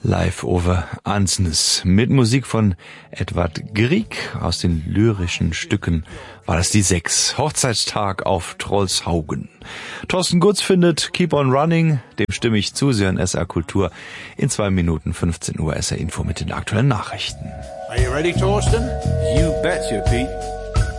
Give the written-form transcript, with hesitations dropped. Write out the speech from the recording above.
Live over Ansnes. Mit Musik von Edvard Grieg aus den lyrischen Stücken war das die 6. Hochzeitstag auf Trollshaugen. Thorsten Gutz findet Keep on Running, dem stimme ich zu, Sie hören SR Kultur. In 2 Minuten 15 Uhr SR Info mit den aktuellen Nachrichten. Are you ready, Thorsten? You betcha, Pete.